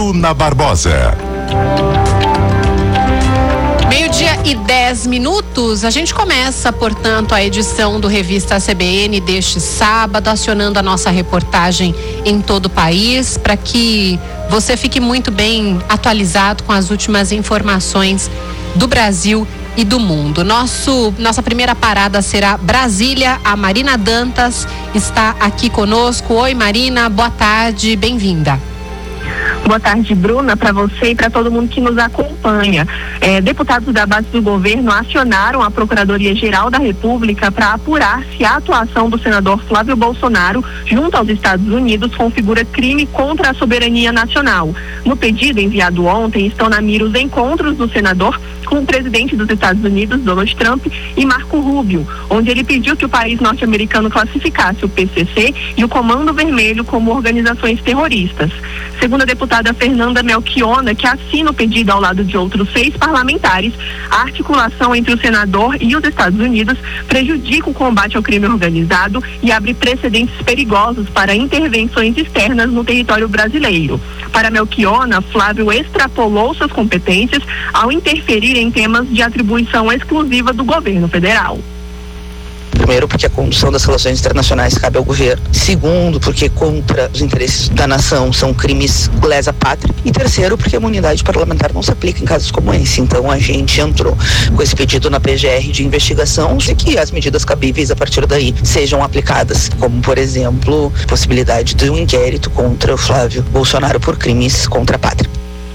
Bruna Barbosa. 12:10. A gente começa, portanto, a edição do Revista CBN deste sábado, acionando a nossa reportagem em todo o país, para que você fique muito bem atualizado com as últimas informações do Brasil e do mundo. Nossa primeira parada será Brasília. A Marina Dantas está aqui conosco. Oi, Marina, boa tarde, bem-vinda. Boa tarde, Bruna, para você e para todo mundo que nos acompanha. Deputados da base do governo acionaram a Procuradoria-Geral da República para apurar se a atuação do senador Flávio Bolsonaro junto aos Estados Unidos configura crime contra a soberania nacional. No pedido enviado ontem, estão na mira os encontros do senador com o presidente dos Estados Unidos, Donald Trump, e Marco Rubio, onde ele pediu que o país norte-americano classificasse o PCC e o Comando Vermelho como organizações terroristas. Segundo a deputada Fernanda Melchiona, que assina o pedido ao lado de outros 6 parlamentares, a articulação entre o senador e os Estados Unidos prejudica o combate ao crime organizado e abre precedentes perigosos para intervenções externas no território brasileiro. Para Melchiona, Flávio extrapolou suas competências ao interferir em temas de atribuição exclusiva do governo federal. Primeiro, porque a condução das relações internacionais cabe ao governo. Segundo, porque contra os interesses da nação são crimes lesa pátria. E terceiro, porque a imunidade parlamentar não se aplica em casos como esse. Então a gente entrou com esse pedido na PGR de investigação e que as medidas cabíveis a partir daí sejam aplicadas, como por exemplo, a possibilidade de um inquérito contra o Flávio Bolsonaro por crimes contra a pátria.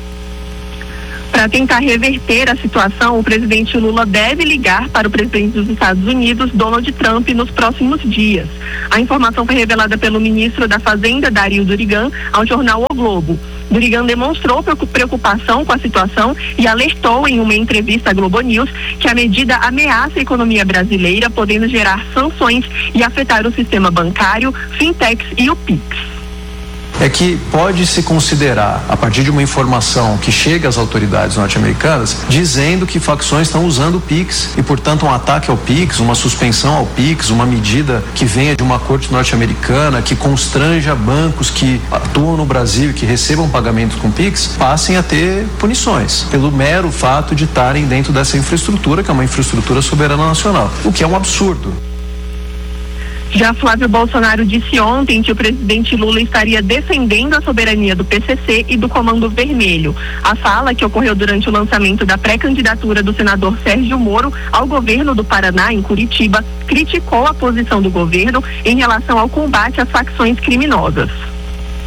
Para tentar reverter a situação, o presidente Lula deve ligar para o presidente dos Estados Unidos, Donald Trump, nos próximos dias. A informação foi revelada pelo ministro da Fazenda, Dario Durigan, ao jornal O Globo. Durigan demonstrou preocupação com a situação e alertou em uma entrevista à Globo News que a medida ameaça a economia brasileira, podendo gerar sanções e afetar o sistema bancário, fintechs e o PIX. É que pode se considerar, a partir de uma informação que chega às autoridades norte-americanas, dizendo que facções estão usando o PIX e, portanto, um ataque ao PIX, uma suspensão ao PIX, uma medida que venha de uma corte norte-americana que constranja bancos que atuam no Brasil e que recebam pagamentos com PIX, passem a ter punições, pelo mero fato de estarem dentro dessa infraestrutura, que é uma infraestrutura soberana nacional, o que é um absurdo. Já Flávio Bolsonaro disse ontem que o presidente Lula estaria defendendo a soberania do PCC e do Comando Vermelho. A fala, que ocorreu durante o lançamento da pré-candidatura do senador Sérgio Moro ao governo do Paraná, em Curitiba, criticou a posição do governo em relação ao combate às facções criminosas.